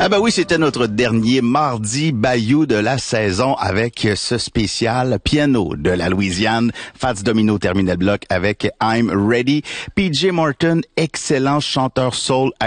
Ah ben oui, c'était notre dernier mardi Bayou de la saison avec ce spécial piano de la Louisiane. Fats Domino termine le bloc avec I'm Ready. PJ Morton, excellent chanteur soul